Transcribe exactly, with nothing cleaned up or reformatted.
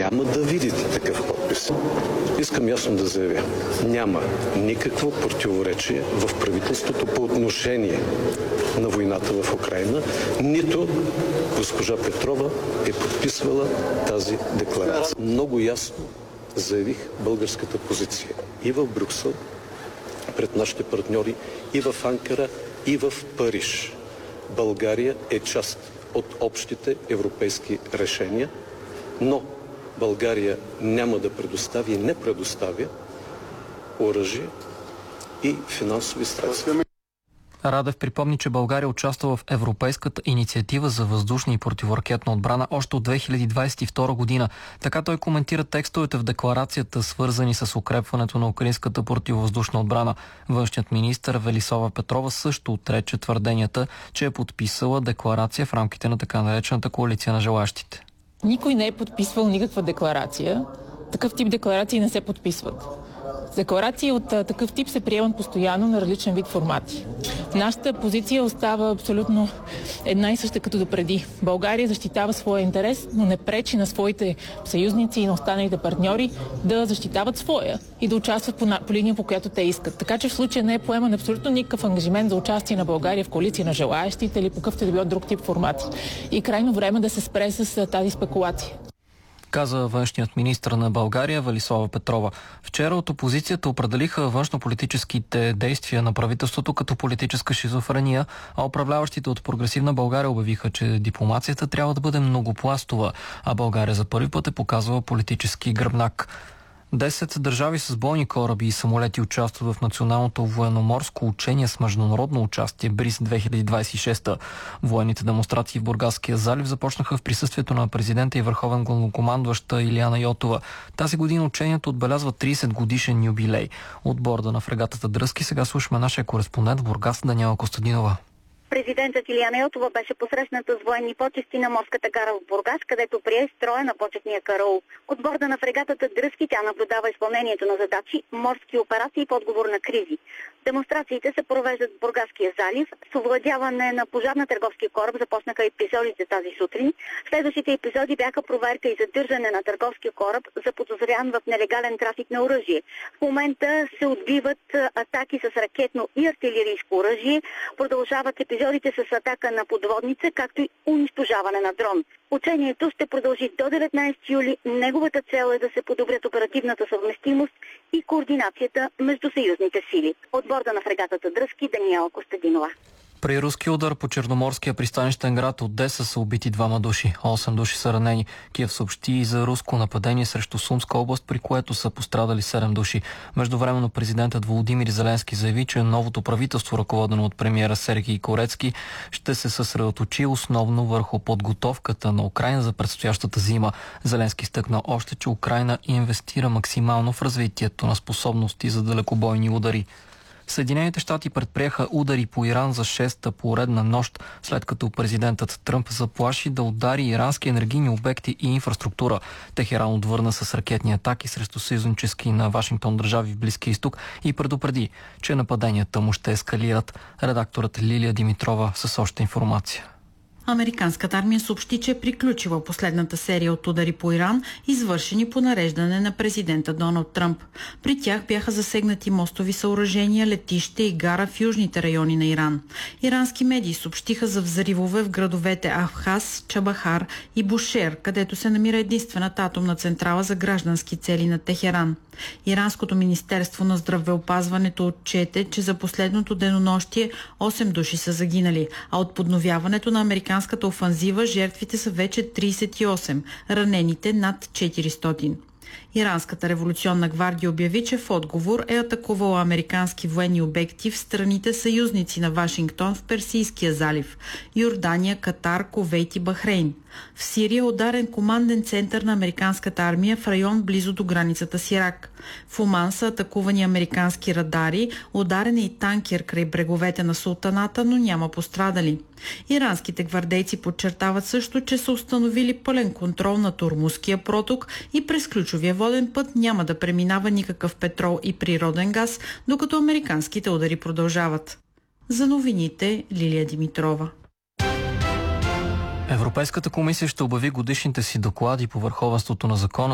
няма да видите такъв подпис. Искам ясно да заявя, няма никакво противоречие в правителството по отношение на войната в Украйна, нито госпожа Петрова е подписвала тази декларация. Много ясно заявих българската позиция и в Брюксел, пред нашите партньори, и в Анкара, и в Париж. България е част от общите европейски решения, но България няма да предостави и не предоставя оръжие и финансови средства. Радев припомни, че България участва в Европейската инициатива за въздушна и противоракетна отбрана още от две хиляди двадесет и втора година. Така той коментира текстовете в декларацията, свързани с укрепването на украинската противовъздушна отбрана. Външният министър Велислава Петрова също отрече твърденията, че е подписала декларация в рамките на така наречената коалиция на желащите. Никой не е подписвал никаква декларация. Такъв тип декларации не се подписват. Декларации от а, такъв тип се приемат постоянно на различен вид формати. Нашата позиция остава абсолютно една и съща като допреди. България защитава своя интерес, но не пречи на своите съюзници и на останалите партньори да защитават своя и да участват по, по линия, по която те искат. Така че в случая не е поеман абсолютно никакъв ангажимент за участие на България в коалиция на желаящите или по какъвто да било друг тип формати. И крайно време да се спре с а, тази спекулация, каза външният министър на България Велислава Петрова. Вчера от опозицията определиха външнополитическите действия на правителството като политическа шизофрения, а управляващите от Прогресивна България обявиха, че дипломацията трябва да бъде многопластова, а България за първи път е показала политически гръбнак. Десет държави с бойни кораби и самолети участват в националното военноморско учение с международно участие Бриз две хиляди двадесет и шеста. Военните демонстрации в Бургаския залив започнаха в присъствието на президента и върховен главнокомандваща Илияна Йотова. Тази година учението отбелязва тридесет годишен юбилей. От борда на фрегатата Дръзки сега слушаме нашия кореспондент в Бургас Даниела Костадинова. Президентът Илияна Йотова беше посрещната с военни почести на морската гара в Бургас, където прие строя на почетния караул. От борда на фрегатата Дръзки тя наблюдава изпълнението на задачи, морски операции и подговор на кризи. Демонстрациите се провеждат в Бургаския залив. С овладяване на пожар на търговския кораб започнаха епизодите тази сутрин. Следващите епизоди бяха проверка и задържане на търговския кораб, заподозрян в нелегален трафик на оръжие. В момента се отбиват атаки с ракетно и артилерийско оръжие. Продължават епизодите с атака на подводница, както и унищожаване на дрон. Учението ще продължи до деветнадесети юли. Неговата цел е да се подобрят оперативната съвместимост и координацията между съюзните сили. От борда на фрегатата Дръзки Даниела Костадинова. При руски удар по черноморския пристанищен град Одеса са убити двама души, осем души са ранени. Киев съобщи и за руско нападение срещу Сумска област, при което са пострадали седем души. Междувременно президентът Володимир Зеленски заяви, че новото правителство, ръководено от премиера Сергий Корецки, ще се съсредоточи основно върху подготовката на Украйна за предстоящата зима. Зеленски стъкна още, че Украйна инвестира максимално в развитието на способности за далекобойни удари. Съединените щати предприеха удари по Иран за шеста поредна нощ, след като президентът Тръмп заплаши да удари ирански енергийни обекти и инфраструктура. Техеран отвърна с ракетни атаки срещу съюзнически на Вашингтон държави в Близкия изток и предупреди, че нападенията му ще ескалират. Редакторът Лилия Димитрова с още информация. Американската армия съобщи, че е приключила последната серия от удари по Иран, извършени по нареждане на президента Доналд Тръмп. При тях бяха засегнати мостови съоръжения, летище и гара в южните райони на Иран. Ирански медии съобщиха за взривове в градовете Абхаз, Чабахар и Бушер, където се намира единствената атомна централа за граждански цели на Техеран. Иранското министерство на здравеопазването отчете, че за последното денонощие осем души са загинали, а от подновяването на американската офанзива жертвите са вече тридесет и осем, ранените над четиристотин. Иранската революционна гвардия обяви, че в отговор е атакувала американски военни обекти в страните съюзници на Вашингтон в Персийския залив – Йордания, Катар, Кувейт и Бахрейн. В Сирия е ударен команден център на американската армия в район близо до границата с Ирак. В Оман са атакувани американски радари, ударен е и танкер край бреговете на Султаната, но няма пострадали. Иранските гвардейци подчертават също, че са установили пълен контрол на Ормузския проток и през ключовия воден път няма да преминава никакъв петрол и природен газ, докато американските удари продължават. За новините Лилия Димитрова. Европейската комисия ще обяви годишните си доклади по върховенството на закона